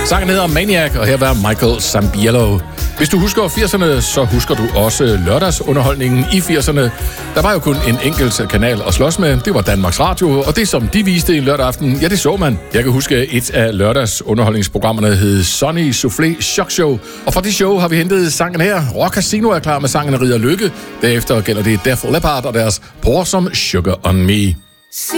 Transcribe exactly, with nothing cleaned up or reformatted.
Sangen hedder Maniac, og her var Michael Zambiello. Hvis du husker firserne, så husker du også lørdagsunderholdningen i firserne. Der var jo kun en enkelt kanal at slås med. Det var Danmarks Radio, og det som de viste en lørdag aften, ja, det så man. Jeg kan huske, et af lørdagsunderholdningsprogrammerne hed Sonny Soufflé Shock Show. Og fra det show har vi hentet sangen her. Rock Casino er klar med sangen Ridder Lykke. Derefter gælder det Def Leppard og deres Pour Some Sugar on Me.